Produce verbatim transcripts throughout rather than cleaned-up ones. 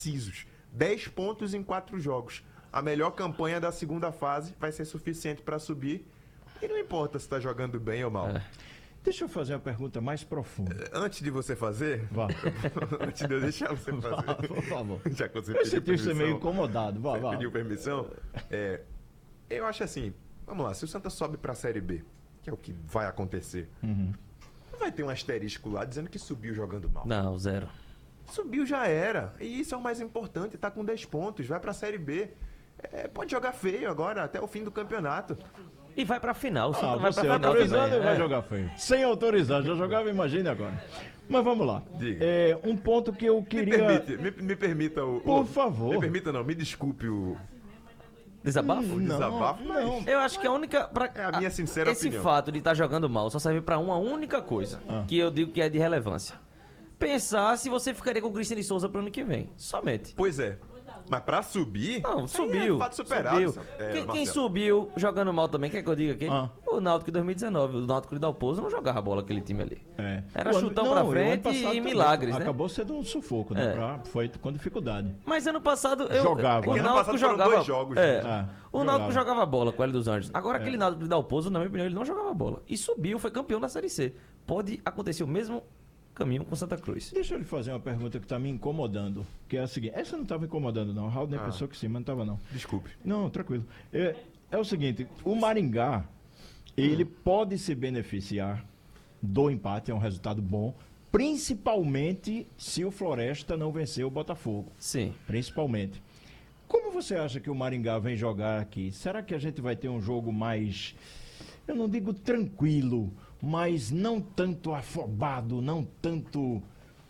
precisos. dez pontos em quatro jogos. A melhor campanha da segunda fase vai ser suficiente para subir. E não importa se está jogando bem ou mal. É. Deixa eu fazer uma pergunta mais profunda. Antes de você fazer, Vá. antes de eu deixar você fazer, Vá, por favor. já que você Eu pediu senti você permissão, meio incomodado. Vá, você vá. pediu permissão, é, eu acho assim, vamos lá, se o Santa sobe para a Série B, que é o que vai acontecer, Uhum. não vai ter um asterisco lá dizendo que subiu jogando mal. Não, zero. Subiu já era, e isso é o mais importante, tá com dez pontos, vai para a Série B. É, pode jogar feio agora, até o fim do campeonato. E vai pra final. O Santa Ah, vai você pra final autorizando também. ele vai É. jogar feio. Sem autorizar, já jogava, imagine agora. Mas vamos lá. Diga. É, um ponto que eu Me, queria... permite, me, me permita o... Por o- favor. Me permita não, me desculpe o... Desabafo? Não, desabafo, mas- não. Eu acho que a única. Pra, É a minha sincera esse opinião. fato de estar jogando mal só serve pra uma única coisa. Ah. Que eu digo que é de relevância. Pensar se você ficaria com o Cristiano Souza pro ano que vem. Somente. Pois é, mas pra subir... Não, aí subiu. É fato superado. subiu. É, quem, quem Marcelo. subiu jogando mal também, quer que eu diga aqui? Ah. O Náutico em dois mil e dezenove. O Náutico de Dalpozo não jogava bola aquele time ali. É. Era O ano- chutão não, pra e o ano frente passado e também milagres, né? Acabou sendo um sufoco, né? É. Pra- foi com dificuldade. Mas ano passado eu, Jogava. o Ano Náutico passado foram jogava dois jogos, é, né? Ah, o Náutico jogava. jogava bola com o Hélio dos Anjos. Agora aquele Náutico de Dalpozo, na minha opinião, ele não jogava bola. E subiu, foi campeão da Série C. Pode acontecer o mesmo caminho com Santa Cruz. Deixa eu lhe fazer uma pergunta que está me incomodando. Que é a seguinte. Essa não estava incomodando, não. O Raul nem Ah. pensou que sim, mas não estava, não. Desculpe. Não, tranquilo. É, é o seguinte, o Maringá, ele pode se beneficiar do empate, é um resultado bom, principalmente se o Floresta não vencer o Botafogo. Sim. Principalmente. Como você acha que o Maringá vem jogar aqui? Será que a gente vai ter um jogo mais, eu não digo tranquilo, mas não tanto afobado, não tanto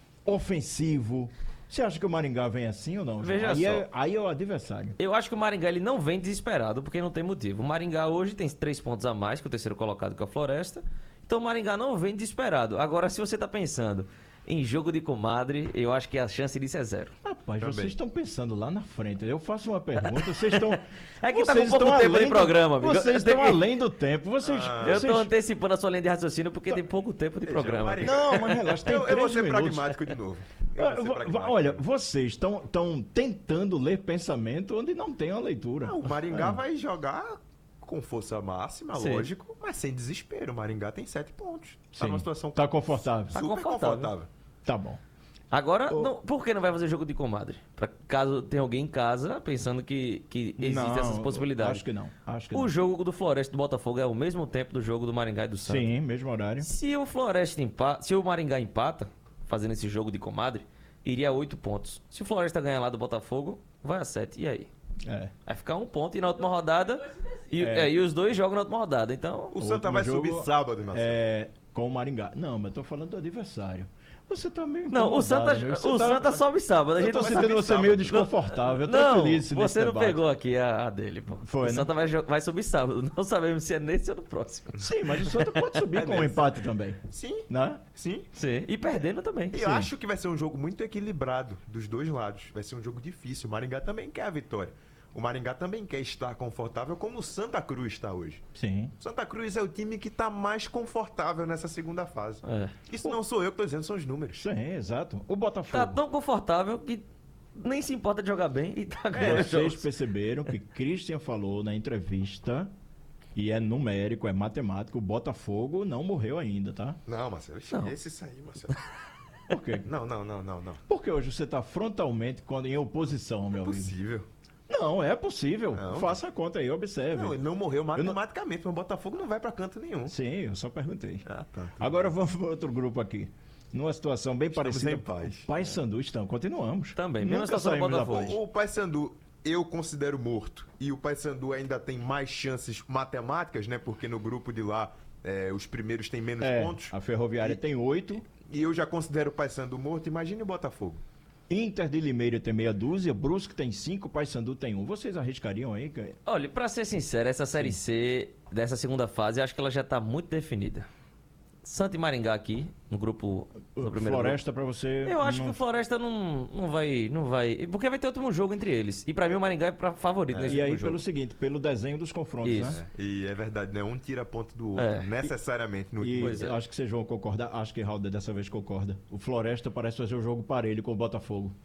ofensivo? Você acha que o Maringá vem assim ou não? João? Veja aí, só. É, aí é o adversário. Eu acho que o Maringá ele não vem desesperado, porque não tem motivo. O Maringá hoje tem três pontos a mais que o terceiro colocado, que é o Floresta. Então o Maringá não vem desesperado. Agora, se você tá pensando em jogo de comadre, eu acho que a chance disso é zero. Rapaz, Também. vocês estão pensando lá na frente. Eu faço uma pergunta, vocês estão. É que tá vocês com pouco estão tempo além de do- programa, amigo. Vocês Eu estão tenho que- além do tempo. Vocês. Eu vocês... tô antecipando a sua linha de raciocínio porque tem pouco tempo de programa. Maringá- Não, mas relaxa, tem Eu, eu vou três ser minutos. pragmático de novo. Eu Ah, vou ser va- pragmático. Olha, vocês estão tentando ler pensamento onde não tem a leitura. Não, o Maringá É. vai jogar com força máxima, Sim. lógico, mas sem desespero. O Maringá tem sete pontos. Tá Sim. numa situação Tá confortável. Tá super confortável. confortável. Tá bom. Agora, Ô. não- por que não vai fazer jogo de comadre? Pra caso tenha alguém em casa pensando que, que existem Não, essas possibilidades. Acho que não. Acho que O não. jogo do Floresta e do Botafogo é ao mesmo tempo do jogo do Maringá e do Santa. Sim, mesmo horário. Se o Floresta empata, se o Maringá empata, fazendo esse jogo de comadre, iria a oito pontos. Se o Floresta ganhar lá do Botafogo, vai a sete. E aí? É. Vai ficar um ponto e na última rodada. E, É. é, e os dois jogam na última rodada. Então. O O Santa último vai jogo subir sábado, Marcelo. É, com o Maringá. Não, mas eu tô falando do adversário. Você tá meio Não, o incomodado, Santa, viu? Você o tá- Santa sobe sábado. A Eu gente tô não vai sentindo subir você meio sábado. desconfortável. Eu tô Não, feliz nesse você não debate. pegou aqui a, a dele, pô. Foi, o né? Santa vai, jo- vai subir sábado. Não sabemos se é nesse ou no próximo. Sim, mas o Santa pode subir com um nesse. empate também, Sim, né? sim. Sim. E perdendo também. E eu acho que vai ser um jogo muito equilibrado dos dois lados. Vai ser um jogo difícil. O Maringá também quer a vitória. O Maringá também quer estar confortável como o Santa Cruz está hoje. Sim. O Santa Cruz é o time que está mais confortável nessa segunda fase. É. Isso não sou eu que estou dizendo, são os números. Sim, exato. O Botafogo. Tá tão confortável que nem se importa de jogar bem e tá ganhando Vocês jogos. perceberam que Christian falou na entrevista, e é numérico, é matemático, o Botafogo não morreu ainda, tá? Não, Marcelo. Não. Esse sair, Marcelo. Por quê? Não, não, não, não, não. Porque hoje você está frontalmente quando em oposição, meu amigo. Possível. Não, é possível. Não. Faça a conta aí, observe. Não, ele não morreu não- matematicamente, mas o Botafogo não vai para canto nenhum. Sim, eu só perguntei. Ah, tá. Agora vamos para outro grupo aqui. Numa situação bem Estamos parecida. em paz. Pai Sandu estão, continuamos. Também, mesma Nunca situação do saímos da Botafogo. paz. O Paysandu eu considero morto. E o Paysandu ainda tem mais chances matemáticas, né? Porque no grupo de lá é, os primeiros têm menos É, pontos. a Ferroviária E- tem oito. E eu já considero o Paysandu morto. Imagine o Botafogo. Inter de Limeira tem meia dúzia, Brusque tem cinco, Paysandu tem um. Vocês arriscariam aí? cara? Olha, pra ser sincero, essa Série C dessa segunda fase, eu acho que ela já tá muito definida. Santa e Maringá aqui, no grupo. No primeiro Floresta pra você. grupo. Eu acho não- que o Floresta não, não vai. Não vai. Porque vai ter último jogo entre eles. E pra mim o Maringá é pra favorito nesse E aí, último jogo. pelo seguinte, pelo desenho dos confrontos, Isso. né? E é verdade, né? Um tira ponto do outro, É. necessariamente no E Pois é. acho que vocês vão concordar, acho que Raul dessa vez concorda. O Floresta parece fazer o jogo parelho com o Botafogo.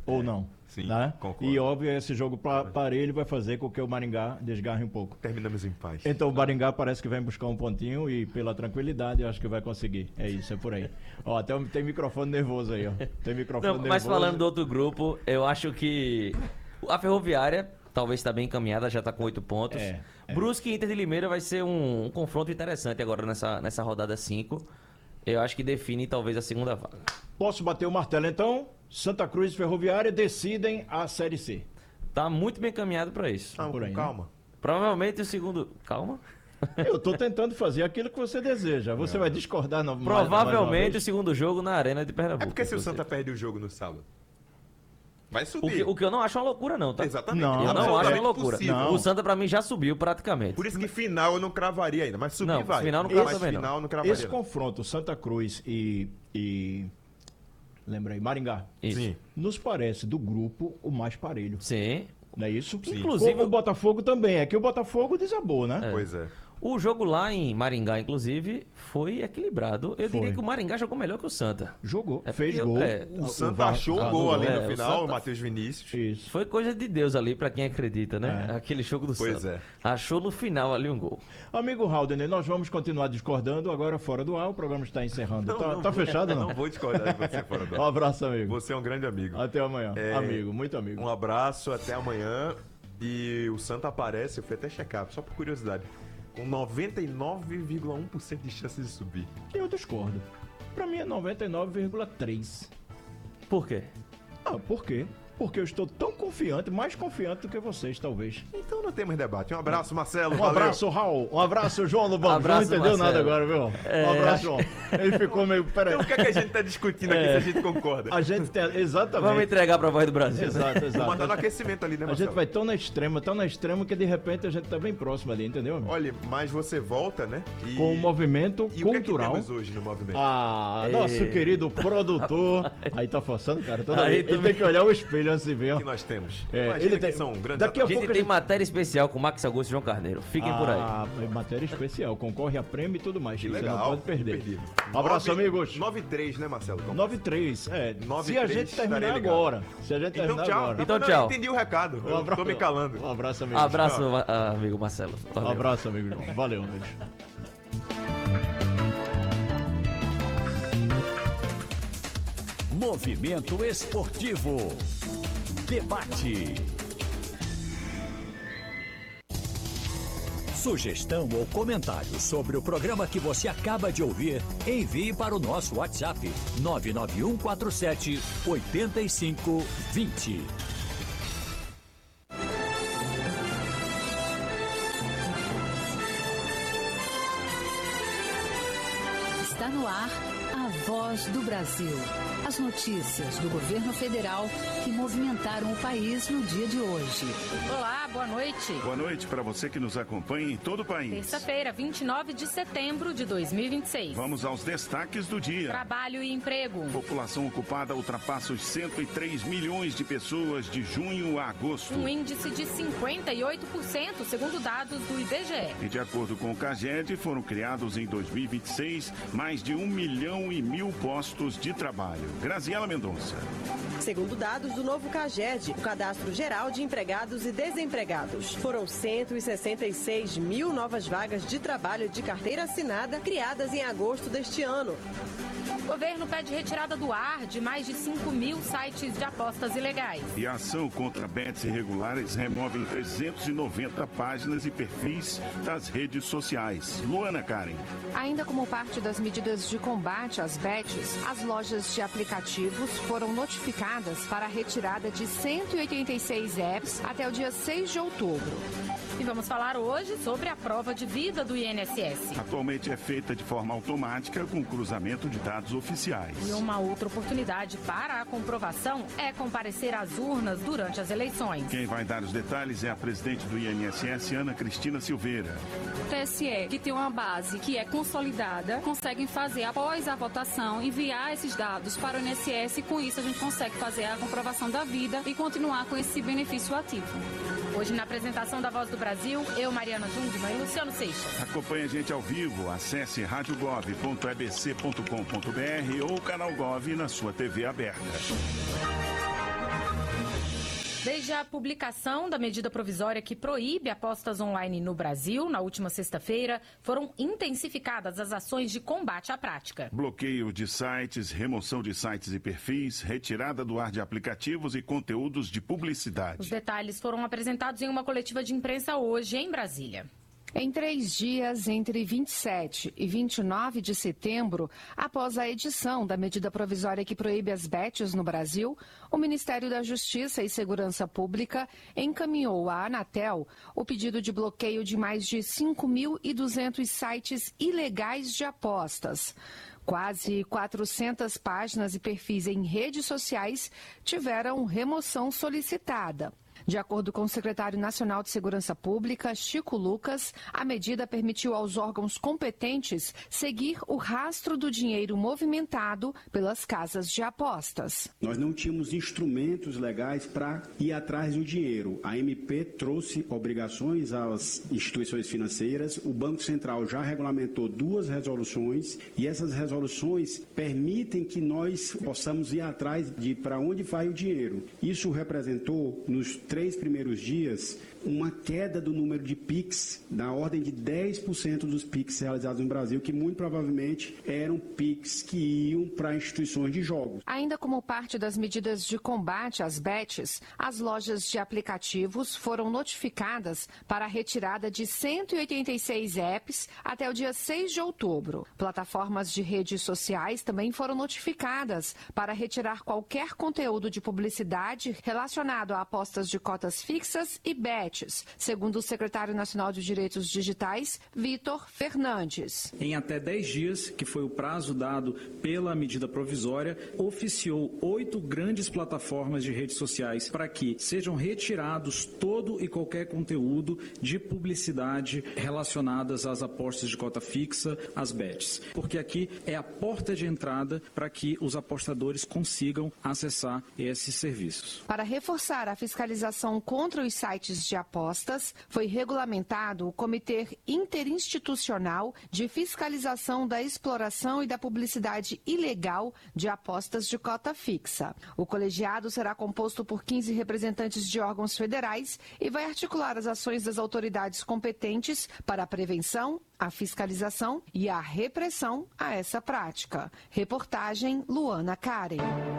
ou não? Sim, Né? concordo. E óbvio, esse jogo pa- parelho vai fazer com que o Maringá desgarre um pouco. Terminamos em paz. Então o Maringá parece que vem buscar um pontinho e pela tranquilidade eu acho que vai conseguir. É isso, é por aí. Ó, até tem microfone nervoso aí, ó. Tem microfone Não, nervoso. mas falando do outro grupo, eu acho que a Ferroviária talvez está bem encaminhada, já está com oito pontos. É, é. Brusque e Inter de Limeira vai ser um, um confronto interessante agora nessa, nessa rodada cinco. Eu acho que define talvez a segunda vaga. Posso bater o martelo então? Santa Cruz e Ferroviária decidem a Série C. Tá muito bem encaminhado para isso. Não, por aí, com calma. Provavelmente o segundo... Calma. Eu tô tentando fazer aquilo que você deseja. Você vai discordar no, mais- mais uma Provavelmente o vez? segundo jogo na Arena de Pernambuco. É porque se o inclusive. Santa perde o jogo no sábado, vai O subir. que, o que eu não acho uma loucura, não, tá? Exatamente. Não, Eu não Absolutamente acho uma loucura. possível. Não. O Santa, pra mim, já subiu praticamente. Por isso que final eu não cravaria ainda, mas subir Não, vai. final não crava mas também, não. final não cravaria. Esse não. confronto Santa Cruz e, e lembra aí, Maringá, Isso. Sim. nos parece do grupo o mais parelho. Sim. Não é isso? Sim. Inclusive- Como o Botafogo também. É que o Botafogo desabou, né? Pois é. O jogo lá em Maringá, inclusive, foi equilibrado. Eu Foi. diria que o Maringá jogou melhor que o Santa. Jogou, É fez porque- gol. é, O Santa Va- achou o Va- gol ali é, no o final, o Santa- Matheus Vinícius. Isso. Foi coisa de Deus ali, pra quem acredita, né? É. Aquele jogo do Pois Santa. é. Achou no final ali um gol. Amigo Haldener, nós vamos continuar discordando agora fora do ar. O programa está encerrando. Não, tá não tá vou- fechado, não? Não vou discordar de você fora do Um ar. abraço, amigo. Você é um grande amigo. Até amanhã. É, Amigo, muito amigo. Um abraço, até amanhã. E o Santa aparece, eu fui até checar, só por curiosidade, com noventa e nove vírgula um por cento de chances de subir. Eu discordo. Pra mim é noventa e nove vírgula três. Por quê? Ah, por quê? Porque eu estou tão confiante, mais confiante do que vocês, talvez. Então não temos debate. Um abraço, Marcelo. Um valeu. abraço, Raul. Um abraço, João Lobão. Abraço, Não entendeu Marcelo. nada agora, viu? É, um abraço, acho- João. Ele ficou meio... Peraí. Então o que, é que a gente tá discutindo aqui se a gente concorda? A gente tem... Exatamente. Vamos entregar pra voz do Brasil. Exato, Vou exato. mandar no aquecimento ali, né, A Marcelo? gente vai tão na extrema, tão na extrema que de repente a gente tá bem próximo ali, entendeu, amigo? Olha, mas você volta, né? E... Com o movimento E o que é que cultural. temos hoje no movimento? Ah, Ei. nosso querido produtor. Aí tá forçando, cara. Toda Aí vez. Ele também. tem que olhar o espelho antes de ver, ó. O que nós temos? É, Imagina ele que tem- são grandes daqui a A gente pouco tem ele- matéria especial com Max Augusto e João Carneiro. Fiquem por aí. Ah, matéria especial. Concorre a prêmio e tudo mais. Que Você legal. não pode perder. Perdido. Um abraço, Nove- amigos. nove e três, né, Marcelo? nove e três. É, nove e se a três, gente terminar estarei ligado. agora. Se a gente Então terminar tchau. agora. Então, Não, tchau. Eu entendi o recado. Um Eu abraço- tô me calando. Um abraço, amigo. Abraço, ah, amigo Marcelo. Valeu. Um abraço, amigo João. Valeu, amigo. Movimento Esportivo. Debate. Sugestão ou comentário sobre o programa que você acaba de ouvir, envie para o nosso WhatsApp nove nove um quatro sete oito cinco dois zero. Está no ar a Voz do Brasil. As notícias do governo federal que movimentaram o país no dia de hoje. Olá, boa noite. Boa noite para você que nos acompanha em todo o país. Terça-feira, vinte e nove de setembro de dois mil e vinte e seis. Vamos aos destaques do dia. Trabalho e emprego. População ocupada ultrapassa os cento e três milhões de pessoas de junho a agosto. Um índice de cinquenta e oito por cento, segundo dados do I B G E. E de acordo com o CAGED, foram criados em dois mil e vinte e seis mais de um milhão e mil postos de trabalho. Graziela Mendonça. Segundo dados do novo CAGED, o Cadastro Geral de Empregados e Desempregados, foram cento e sessenta e seis mil novas vagas de trabalho de carteira assinada criadas em agosto deste ano. O governo pede retirada do ar de mais de cinco mil sites de apostas ilegais. E a ação contra bets irregulares remove trezentas e noventa páginas e perfis das redes sociais. Luana Karen. Ainda como parte das medidas de combate às bets, as lojas de aplicativos foram notificadas para a retirada de cento e oitenta e seis apps até o dia seis de outubro. E vamos falar hoje sobre a prova de vida do I N S S. Atualmente é feita de forma automática com cruzamento de dados oficiais. E uma outra oportunidade para a comprovação é comparecer às urnas durante as eleições. Quem vai dar os detalhes é a presidente do I N S S, Ana Cristina Silveira. O T S E, que tem uma base que é consolidada, conseguem fazer, após a votação, enviar esses dados para o I N S S e com isso a gente consegue fazer a comprovação da vida e continuar com esse benefício ativo. Hoje, na apresentação da Voz do Brasil, eu, Mariana Jungmann e Luciano Seixas. Acompanhe a gente ao vivo, acesse rádio gov ponto e b c ponto com ponto b r ou canal Gov na sua T V aberta. Desde a publicação da medida provisória que proíbe apostas online no Brasil, na última sexta-feira, foram intensificadas as ações de combate à prática. Bloqueio de sites, remoção de sites e perfis, retirada do ar de aplicativos e conteúdos de publicidade. Os detalhes foram apresentados em uma coletiva de imprensa hoje em Brasília. Em três dias, entre vinte e sete e vinte e nove de setembro, após a edição da medida provisória que proíbe as bets no Brasil, o Ministério da Justiça e Segurança Pública encaminhou à Anatel o pedido de bloqueio de mais de cinco mil e duzentos sites ilegais de apostas. Quase quatrocentas páginas e perfis em redes sociais tiveram remoção solicitada. De acordo com o secretário nacional de Segurança Pública, Chico Lucas, a medida permitiu aos órgãos competentes seguir o rastro do dinheiro movimentado pelas casas de apostas. Nós não tínhamos instrumentos legais para ir atrás do dinheiro. A M P trouxe obrigações às instituições financeiras, o Banco Central já regulamentou duas resoluções e essas resoluções permitem que nós possamos ir atrás de para onde vai o dinheiro. Isso representou nos três primeiros dias uma queda do número de Pix da ordem de dez por cento dos Pix realizados no Brasil, que muito provavelmente eram Pix que iam para instituições de jogos. Ainda como parte das medidas de combate às bets, as lojas de aplicativos foram notificadas para a retirada de cento e oitenta e seis apps até o dia seis de outubro. Plataformas de redes sociais também foram notificadas para retirar qualquer conteúdo de publicidade relacionado a apostas de cotas fixas e bets, segundo o secretário nacional de Direitos Digitais, Vitor Fernandes. Em até dez dias, que foi o prazo dado pela medida provisória, oficiou oito grandes plataformas de redes sociais para que sejam retirados todo e qualquer conteúdo de publicidade relacionadas às apostas de cota fixa, às bets. Porque aqui é a porta de entrada para que os apostadores consigam acessar esses serviços. Para reforçar a fiscalização contra os sites de apostas, foi regulamentado o Comitê Interinstitucional de Fiscalização da Exploração e da Publicidade Ilegal de Apostas de Cota Fixa. O colegiado será composto por quinze representantes de órgãos federais e vai articular as ações das autoridades competentes para a prevenção, a fiscalização e a repressão a essa prática. Reportagem Luana Karen.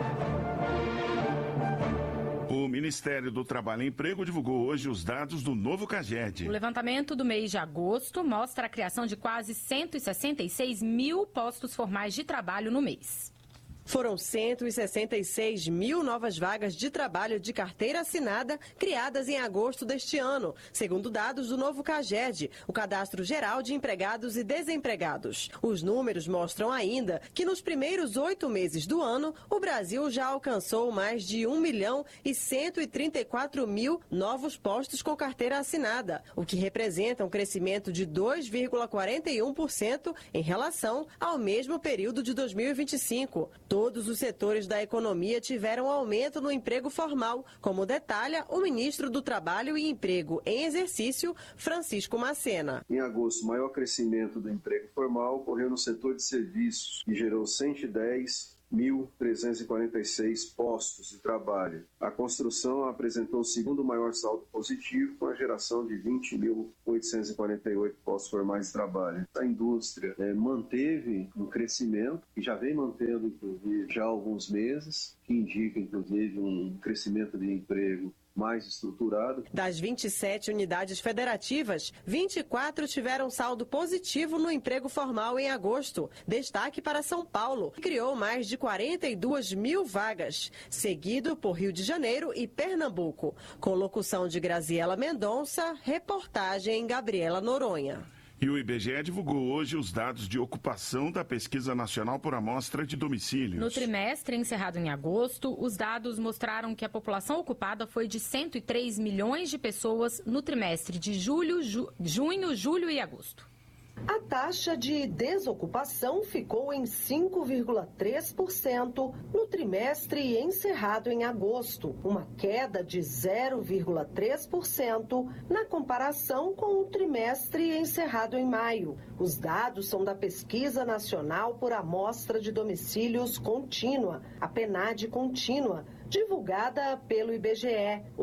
O Ministério do Trabalho e Emprego divulgou hoje os dados do novo CAGED. O levantamento do mês de agosto mostra a criação de quase cento e sessenta e seis mil postos formais de trabalho no mês. Foram cento e sessenta e seis mil novas vagas de trabalho de carteira assinada criadas em agosto deste ano, segundo dados do novo CAGED, o Cadastro Geral de Empregados e Desempregados. Os números mostram ainda que nos primeiros oito meses do ano, o Brasil já alcançou mais de um milhão e cento e trinta e quatro mil novos postos com carteira assinada, o que representa um crescimento de dois vírgula quarenta e um por cento em relação ao mesmo período de dois mil e vinte e cinco. Todos os setores da economia tiveram aumento no emprego formal, como detalha o ministro do Trabalho e Emprego em exercício, Francisco Macena. Em agosto, o maior crescimento do emprego formal ocorreu no setor de serviços, que gerou cento e dez mil trezentos e quarenta e seis postos de trabalho. A construção apresentou o segundo maior saldo positivo, com a geração de vinte mil oitocentos e quarenta e oito postos formais de trabalho. A indústria eh, manteve um crescimento, e já vem mantendo, inclusive, já há alguns meses, que indica, inclusive, um crescimento de emprego mais estruturado. Das vinte e sete unidades federativas, vinte e quatro tiveram saldo positivo no emprego formal em agosto. Destaque para São Paulo, que criou mais de quarenta e duas mil vagas, seguido por Rio de Janeiro e Pernambuco. Com locução de Graziela Mendonça, reportagem Gabriela Noronha. E o I B G E divulgou hoje os dados de ocupação da Pesquisa Nacional por Amostra de Domicílios. No trimestre encerrado em agosto, os dados mostraram que a população ocupada foi de cento e três milhões de pessoas no trimestre de julho, ju... junho, julho e agosto. A taxa de desocupação ficou em cinco vírgula três por cento no trimestre encerrado em agosto, uma queda de zero vírgula três por cento na comparação com o trimestre encerrado em maio. Os dados são da Pesquisa Nacional por Amostra de Domicílios Contínua, a PNAD Contínua, divulgada pelo I B G E.